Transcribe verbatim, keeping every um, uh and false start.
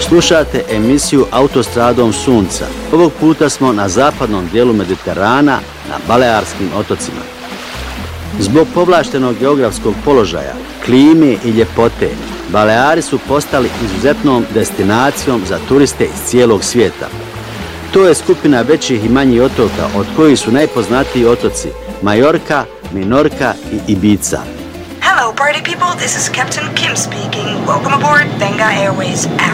Slušate emisiju Autostradom sunca. Ovog puta smo na zapadnom dijelu Mediterana, na Balearskim otocima. Zbog povlaštenog geografskog položaja, klime i ljepote, Baleari su postali izuzetnom destinacijom za turiste iz cijelog svijeta. To je skupina većih i manjih otoka, od kojih su najpoznatiji otoci Majorka, Minorka i Ibiza. Hello, party people. This is Captain Kim speaking. Welcome aboard Benga Airways.